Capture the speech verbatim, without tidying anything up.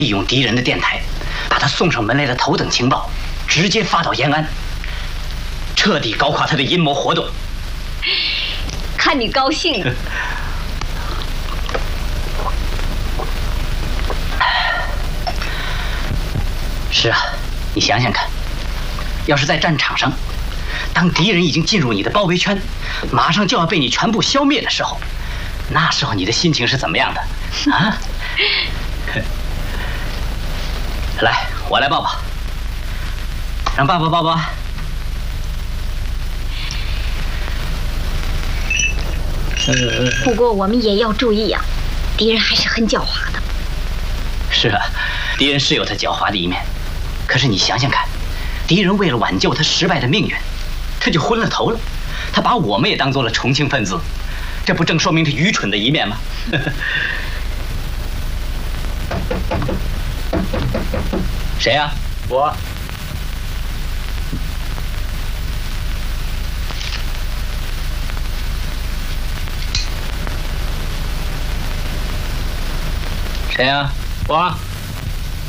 利用敌人的电台，把他送上门来的头等情报直接发到延安，彻底搞垮他的阴谋活动。 看你高兴。 是啊，你想想看，要是在战场上，当敌人已经进入你的包围圈，马上就要被你全部消灭的时候，那时候你的心情是怎么样的？啊？来，我来抱抱，让爸爸抱抱。 不过我们也要注意呀、啊，敌人还是很狡猾的。 是啊，敌人是有他狡猾的一面，可是你想想看，敌人为了挽救他失败的命运，他就昏了头了，他把我们也当做了重庆分子，这不正说明他愚蠢的一面吗？谁呀、啊？我。谁呀、啊？我。